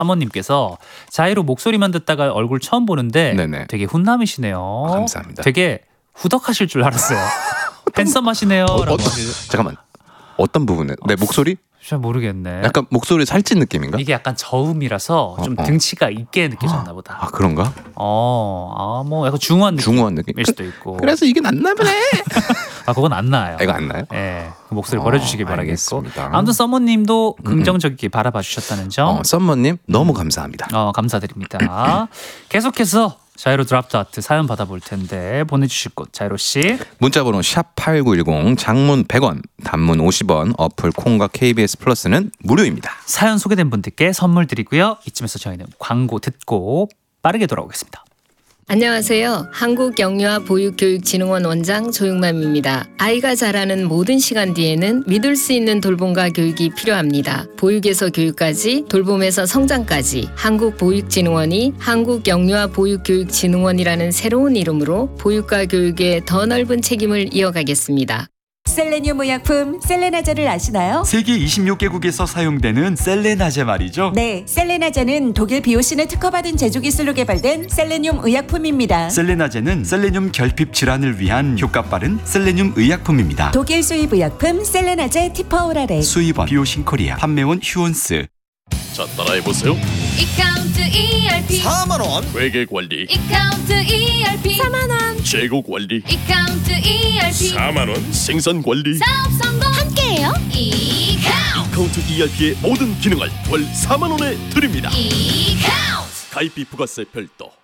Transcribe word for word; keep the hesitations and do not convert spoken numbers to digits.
사모님께서 자이로 목소리만 듣다가 얼굴 처음 보는데 네네. 되게 훈남이시네요. 아, 감사합니다. 되게 후덕하실 줄 알았어요. 핸섬하시네요. 어, 라고 어, 잠깐만. 어떤 부분에? 내 목소리? 잘 모르겠네. 약간 목소리 살찐 느낌인가? 이게 약간 저음이라서 좀 어, 어. 등치가 있게 느껴졌나 보다. 아 그런가? 어, 아, 뭐 약간 중후한 느낌일 중후한 느낌? 수도 있고. 그래서 이게 낫나 보네. 아, 그건 안 나요. 이거 안 나요? 예, 그 목소리 어, 버려주시길 바라겠고. 알겠습니다. 아무튼 서머님도 긍정적이게 바라봐 주셨다는 점. 어, 썸머님 너무 감사합니다. 어, 감사드립니다. 계속해서 자이로 드랍드 아트 사연 받아볼 텐데 보내주실 곳 자이로 씨. 문자번호 샵팔구일공, 장문 백 원, 단문 오십 원, 어플 콩과 케이비에스 플러스는 무료입니다. 사연 소개된 분들께 선물 드리고요. 이쯤에서 저희는 광고 듣고 빠르게 돌아오겠습니다. 안녕하세요. 한국영유아보육교육진흥원 원장 조용맘입니다. 아이가 자라는 모든 시간 뒤에는 믿을 수 있는 돌봄과 교육이 필요합니다. 보육에서 교육까지, 돌봄에서 성장까지 한국보육진흥원이 한국영유아보육교육진흥원이라는 새로운 이름으로 보육과 교육에 더 넓은 책임을 이어가겠습니다. 셀레늄 의약품 셀레나제를 아시나요? 세계 이십육 개국에서 사용되는 셀레나제 말이죠. 네, 셀레나제는 독일 비오신을 특허받은 제조기술로 개발된 셀레늄 의약품입니다. 셀레나제는 셀레늄 결핍 질환을 위한 효과 빠른 셀레늄 의약품입니다. 독일 수입 의약품 셀레나제 티퍼오라레. 수입원 비오신 코리아, 판매원 휴원스. 자, 따라해보세요. 이카운트 이알피 사만 원. 회계관리. 이카운트 이알피 사만 원. 재고관리. 이카운트 이알피 사만 원. 생산관리. 사업 성공 함께해요. 이카운트 이카운트 이알피의 모든 기능을 월 사만 원에 드립니다. 이카운트 가입비 부가세 별도.